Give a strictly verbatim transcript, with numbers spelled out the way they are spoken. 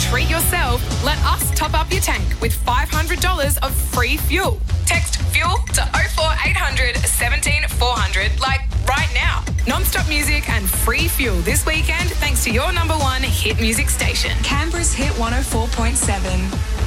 treat yourself, let us top up your tank with five hundred dollars of free fuel. Text FUEL to oh four eight hundred seventeen four hundred, like right now. Non-stop music and free fuel this weekend thanks to your number one hit music station. Canberra's Hit one oh four point seven.